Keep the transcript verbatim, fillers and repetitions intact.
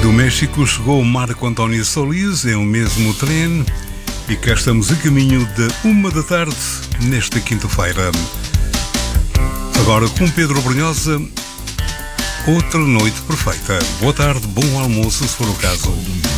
Do México chegou Marco António Solís em o mesmo trem e cá estamos a caminho de uma da tarde nesta quinta-feira. Agora com Pedro Brunhosa, outra noite perfeita. Boa tarde, bom almoço se for o caso.